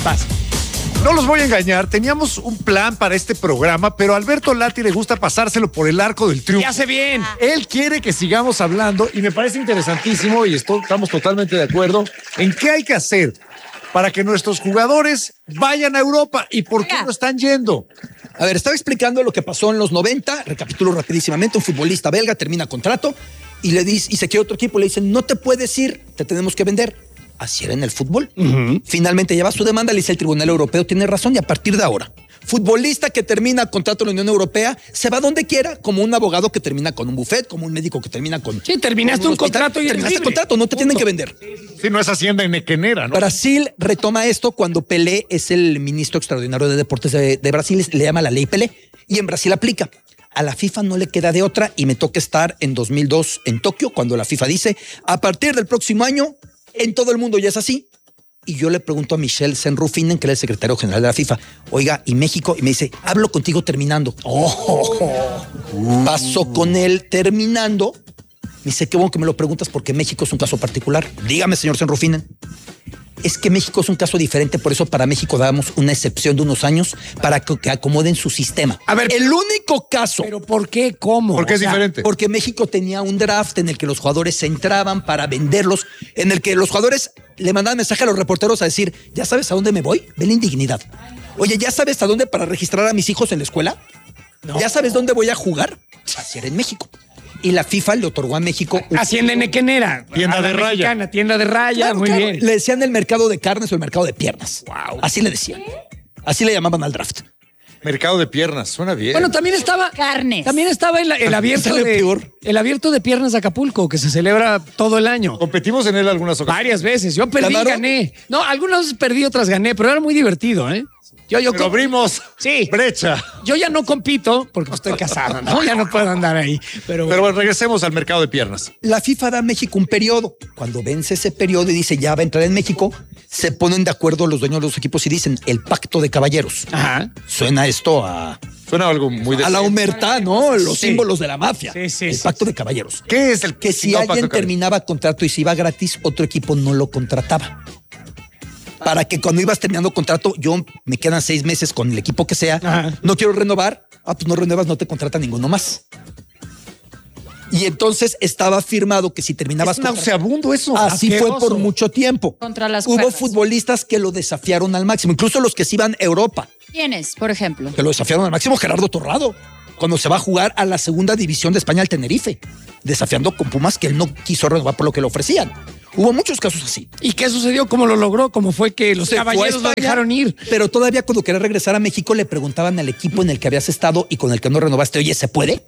Pasa. No los voy a engañar, teníamos un plan para este programa, pero a Alberto Lati le gusta pasárselo por el arco del triunfo. Y hace bien. Él quiere que sigamos hablando y me parece interesantísimo y estamos totalmente de acuerdo en qué hay que hacer para que nuestros jugadores vayan a Europa y por qué no están yendo. A ver, estaba explicando lo que pasó en los 90, recapitulo rapidísimamente, un futbolista belga termina contrato y le dice, y se quiere otro equipo, le dicen, no te puedes ir, te tenemos que vender. Así era en el fútbol. Finalmente lleva su demanda, le dice el Tribunal Europeo, tiene razón, y a partir de ahora, futbolista que termina contrato en la Unión Europea se va donde quiera, como un abogado que termina con un buffet, como un médico que termina con... Sí, terminaste un contrato y terminaste el contrato, no te tienen que vender. Sí, no es hacienda enequenera, ¿no? Brasil retoma esto cuando Pelé es el ministro extraordinario de deportes de Brasil, le llama la ley Pelé, y en Brasil aplica. A la FIFA no le queda de otra y me toca estar en 2002 en Tokio, cuando la FIFA dice, a partir del próximo año, en todo el mundo ya es así. Y yo le pregunto a Michel Senrufinen, que era el secretario general de la FIFA, oiga, ¿y México? Y me dice, hablo contigo terminando. Paso con él terminando. Me dice, qué bueno que me lo preguntas porque México es un caso particular. Dígame, señor Senrufinen. Es que México es un caso diferente, por eso para México damos una excepción de unos años para que acomoden su sistema. A ver, el único caso. ¿Pero por qué? ¿Cómo? ¿Por qué es diferente? Porque México tenía un draft en el que los jugadores se entraban para venderlos, en el que los jugadores le mandaban mensaje a los reporteros a decir, ¿ya sabes a dónde me voy? Ve la indignidad. Oye, ¿ya sabes a dónde para registrar a mis hijos en la escuela? No. ¿Ya sabes dónde voy a jugar? Así era en México. Y la FIFA le otorgó a México... Hacienda enequenera. Tienda de raya. Mexicana, tienda de raya, Claro, muy claro. bien. Le decían el mercado de carnes o el mercado de piernas. Wow. Así le decían. Así le llamaban al draft. Mercado de piernas, suena bien. Bueno, también estaba... Carnes. También estaba el abierto Sale peor. el abierto de piernas de Acapulco, que se celebra todo el año. Competimos en él algunas ocasiones. Varias veces. Yo perdí y ¿Ganaron? gané. No, algunas veces perdí, otras gané, pero era muy divertido, ¿eh? Pero abrimos Sí. brecha. Yo ya no compito porque estoy casado, ¿no? Ya no puedo andar ahí. Pero Bueno, regresemos al mercado de piernas. La FIFA da a México un periodo. Cuando vence ese periodo y dice ya va a entrar en México, se ponen de acuerdo los dueños de los equipos y dicen el pacto de caballeros. Ajá. Suena esto a Suena algo muy de... la humertad, ¿no? Los Sí. símbolos de la mafia. Sí, el pacto de caballeros. ¿Qué es el Que si chingado pacto alguien de caballeros? terminaba contrato y se iba gratis, otro equipo no lo contrataba. Para que cuando ibas terminando contrato, yo me quedan 6 meses con el equipo que sea, Ajá. no quiero renovar, pues no renuevas, no te contrata ninguno más. Y entonces estaba firmado que si terminabas Es nauseabundo eso. así fue Asqueroso. por mucho tiempo. Contra las Hubo cuerdas. futbolistas que lo desafiaron al máximo, incluso los que se iban a Europa, ¿Quiénes, por ejemplo? que lo desafiaron al máximo. Gerardo Torrado, cuando se va a jugar a la segunda división de España al Tenerife, desafiando con Pumas que él no quiso renovar por lo que le ofrecían. Hubo muchos casos así. ¿Y qué sucedió? ¿Cómo lo logró? ¿Cómo fue que los Se fue a caballeros lo España, dejaron ir? Pero todavía cuando quería regresar a México le preguntaban al equipo en el que habías estado y con el que no renovaste, oye, ¿se puede?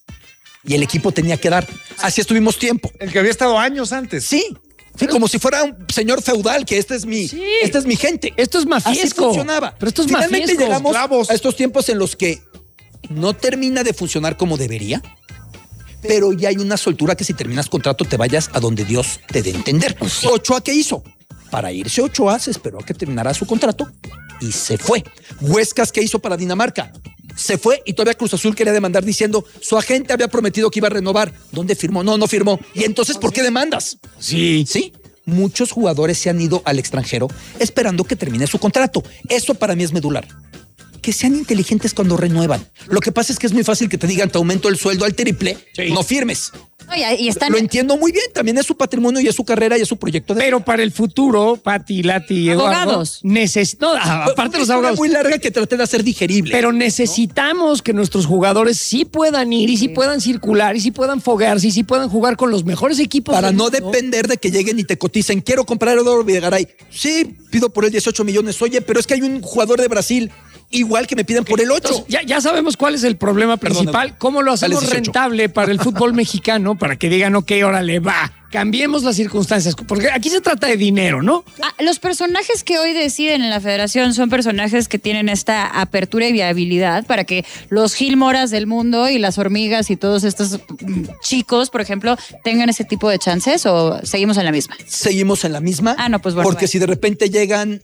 Y el equipo tenía que dar. Así estuvimos tiempo. El que había estado años antes. Sí, como si fuera un señor feudal, que esta es mi gente. Esto es Así mafiesco. funcionaba. Pero esto es Finalmente mafiesco. llegamos esclavos. a estos tiempos en los que no termina de funcionar como debería, pero ya hay una soltura que si terminas contrato te vayas a donde Dios te dé a entender. Ochoa, ¿qué hizo? Para irse Ochoa se esperó a que terminara su contrato y se fue. Huescas, ¿qué hizo para Dinamarca? Se fue y todavía Cruz Azul quería demandar diciendo su agente había prometido que iba a renovar. ¿Dónde firmó? No firmó. ¿Y entonces por qué demandas? Sí. Sí, muchos jugadores se han ido al extranjero esperando que termine su contrato. Eso para mí es medular. Que sean inteligentes cuando renuevan. Lo que pasa es que es muy fácil que te digan te aumento el sueldo al triple, Sí. no firmes. No, y están... Lo entiendo muy bien, también es su patrimonio y es su carrera y es su proyecto de... Pero para el futuro, Pati, Lati, Eduardo... Abogados. No, aparte los Es una abogados... muy larga que traté de hacer digerible. Pero necesitamos que nuestros jugadores sí puedan ir y sí puedan circular y sí puedan foguearse y sí puedan jugar con los mejores equipos. Para del no mundo. depender de que lleguen y te coticen, quiero comprar a Eduardo Videgaray. Sí, pido por él 18 millones. Oye, pero es que hay un jugador de Brasil igual que me piden por el 8. Entonces, ya sabemos cuál es el problema principal. Perdóname. ¿Cómo lo hacemos Dale 18. rentable para el fútbol mexicano? Para que digan, ok, órale, va. Cambiemos las circunstancias. Porque aquí se trata de dinero, ¿no? Los personajes que hoy deciden en la federación son personajes que tienen esta apertura y viabilidad para que los Gil Moras del mundo y las hormigas y todos estos chicos, por ejemplo, tengan ese tipo de chances o seguimos en la misma. Seguimos en la misma. No, pues bueno. Porque si de repente llegan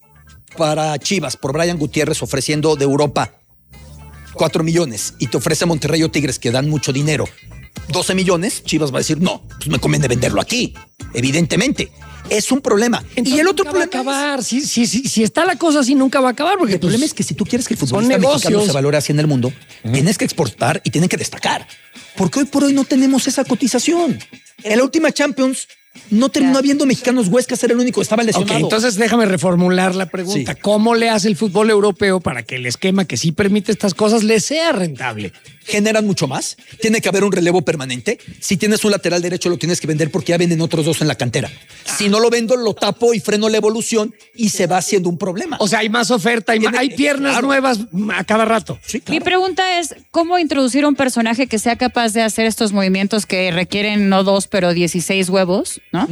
para Chivas por Brian Gutiérrez ofreciendo de Europa 4 millones y te ofrece Monterrey o Tigres que dan mucho dinero 12 millones, Chivas va a decir, no, pues me conviene venderlo aquí, evidentemente. Es un problema. Entonces, y el otro nunca va a problema acabar. Si está la cosa así, nunca va a acabar. Porque el problema es que si tú quieres que el son futbolista mexicano negocios. se valore así en el mundo, tienes que exportar y tienen que destacar. Porque hoy por hoy no tenemos esa cotización. En la última Champions no terminó habiendo mexicanos. Huescas era el único que estaba lesionado. Ok, entonces déjame reformular la pregunta. Sí. ¿Cómo le hace el fútbol europeo para que el esquema que sí permite estas cosas le sea rentable? Generan mucho más. Tiene que haber un relevo permanente. Si tienes un lateral derecho, lo tienes que vender porque ya venden otros dos en la cantera. Si no lo vendo, lo tapo y freno la evolución y se va haciendo un problema. O sea, hay más oferta, hay piernas claro. nuevas a cada rato. Sí, Mi claro. pregunta es, ¿cómo introducir un personaje que sea capaz de hacer estos movimientos que requieren no 2, pero 16 huevos, ¿no?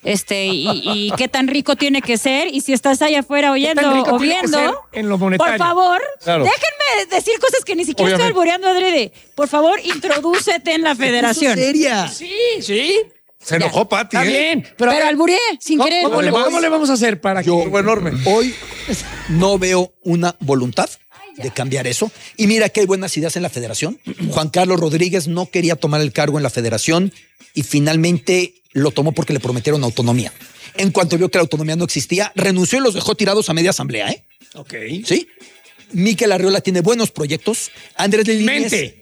Y qué tan rico tiene que ser, y si estás allá afuera oyendo tan rico o tiene que viendo, ser en lo monetario? por favor, Claro. déjenme decir cosas que ni siquiera Obviamente. estoy alboreando adrede. Por favor, introdúcete en la federación. Seria. Sí. Se enojó Pati, Está bien. Pero a ver, albureé, sin querer. ¿cómo le Además, vamos a hacer para que... Yo enorme. hoy no veo una voluntad de cambiar eso. Y mira que hay buenas ideas en la federación. Juan Carlos Rodríguez no quería tomar el cargo en la federación y finalmente lo tomó porque le prometieron autonomía. En cuanto vio que la autonomía no existía, renunció y los dejó tirados a media asamblea, ¿eh? Ok. ¿Sí? Mikel Arriola tiene buenos proyectos. Andrés de Liniers, Mente,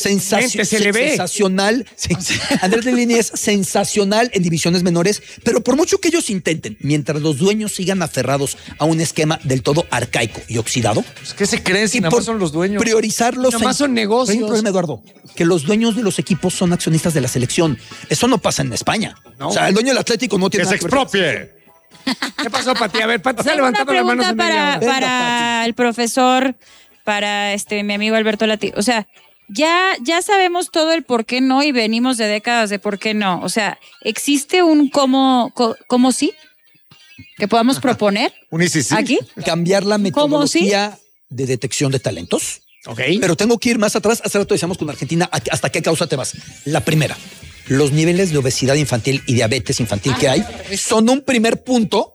se le ve. sensacional. Sí. Andrés de Liniers, sensacional en divisiones menores, pero por mucho que ellos intenten, mientras los dueños sigan aferrados a un esquema del todo arcaico y oxidado, Pues, ¿qué se creen si y nada por más son los dueños? priorizarlos. Nada más son negocios. Hay un problema, Eduardo, que los dueños de los equipos son accionistas de la selección. Eso no pasa en España. No. O sea, el dueño del Atlético no Que tiene se nada que ver. expropie. ¿Qué pasó, Pati? A ver, Pati se ha Tengo una levantado las manos pregunta en media hora. para el profesor, para mi amigo Alberto Lati. O sea, ya sabemos todo el por qué no y venimos de décadas de por qué no. O sea, ¿existe un cómo sí que podamos proponer Sí. aquí? Cambiar la ¿Cómo sí? metodología de detección de talentos. Ok. Pero tengo que ir más atrás. Hace rato decíamos con Argentina, ¿hasta qué causa te vas? La primera, los niveles de obesidad infantil y diabetes infantil que hay son un primer punto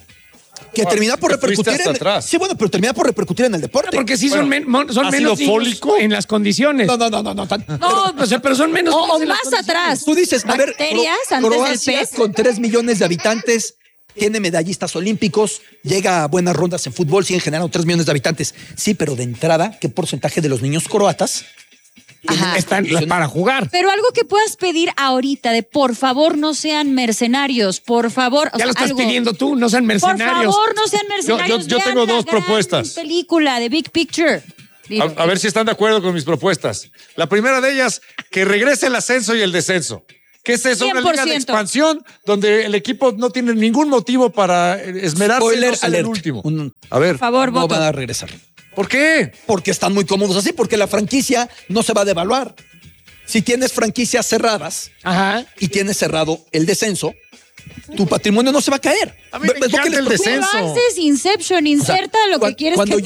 que termina por te fuiste repercutir hasta en atrás. Sí, bueno, pero termina por repercutir en el deporte. Porque sí Bueno, son ¿ácido menos niños fólico? en las condiciones. No. No, o sea, pero son menos O niños en las más condiciones. atrás. Tú dices, a ver, Bacterias antes del Croacia pez. con 3 millones de habitantes, tiene medallistas olímpicos, llega a buenas rondas en fútbol, siguen generando 3 millones de habitantes. Sí, pero de entrada, ¿qué porcentaje de los niños croatas Ajá. Están para jugar. Pero algo que puedas pedir ahorita de por favor no sean mercenarios, por favor. O Ya sea, lo estás algo. pidiendo tú, no sean Por mercenarios. favor no sean mercenarios. yo vean tengo la dos gran propuestas. película de Big Picture. Digo, A ver si están de acuerdo con mis propuestas. La primera de ellas, que regrese el ascenso y el descenso. ¿Qué es eso? Una liga de 100%. expansión donde el equipo no tiene ningún motivo para esmerarse en Spoiler no ser el alert. último. Un- A ver, por favor, no voto. van a regresar? ¿por qué? Porque están muy cómodos así, porque la franquicia no se va a devaluar. Si tienes franquicias cerradas Ajá. y tienes cerrado el descenso, tu patrimonio no se va a caer. A mí me Es lo que encanta les el preocupa. descenso. No haces Inception, inserta lo Cuan- que quieres cuando que